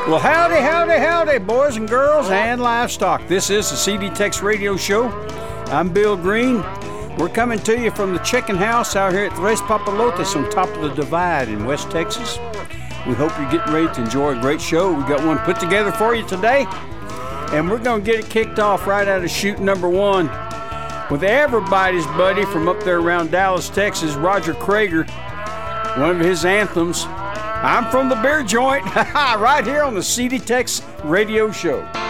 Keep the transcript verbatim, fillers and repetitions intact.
Well, howdy, howdy, howdy, boys and girls and livestock. This is the C D Tex Radio Show. I'm Bill Green. We're coming to you from the chicken house out here at Tres Papalotes on top of the divide in West Texas. We hope you're getting ready to enjoy a great show. We got one put together for you today, and we're going to get it kicked off right out of shoot number one with everybody's buddy from up there around Dallas, Texas, Roger Krager. One of his anthems, I'm from the beer joint, right here on the C D Tex Radio Show.